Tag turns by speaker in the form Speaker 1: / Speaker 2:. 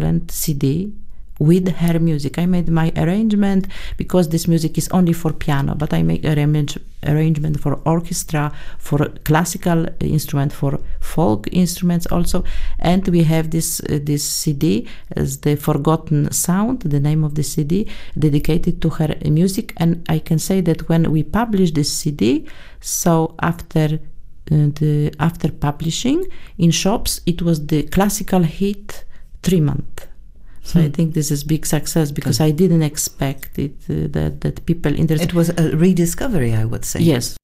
Speaker 1: Poland CD with her music. I made my arrangement because this music is only for piano, but I make arrangement for orchestra, for classical instrument, for folk instruments also. And we have this CD as the Forgotten Sound, the name of the CD, dedicated to her music. And I can say that when we published this CD, so after publishing in shops, it was the classical hit 3 months. So I think this is big success because I didn't expect it that people interested.
Speaker 2: It was a rediscovery, I would say.
Speaker 1: Yes.